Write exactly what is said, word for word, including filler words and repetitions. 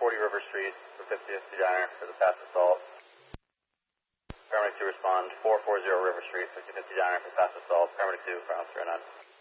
forty River Street for fifty fifty Diner for the fast assault. Paramedic two respond, four forty River Street, fifty fifty Diner for fast assault. Paramedic two, ground zero nine.